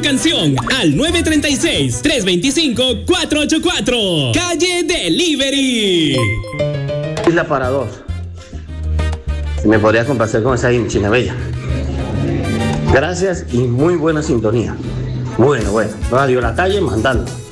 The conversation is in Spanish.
canción al 936-325-484. Calle Delivery. Isla para dos. Si me podría complacer con esa himno, China Bella. Gracias y muy buena sintonía. Bueno, Radio La Calle mandando.